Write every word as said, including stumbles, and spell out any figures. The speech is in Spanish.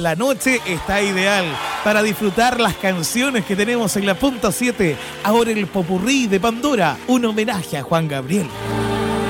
la noche está ideal para disfrutar las canciones que tenemos en la punta siete. Ahora el popurrí de Pandora, un homenaje a Juan Gabriel.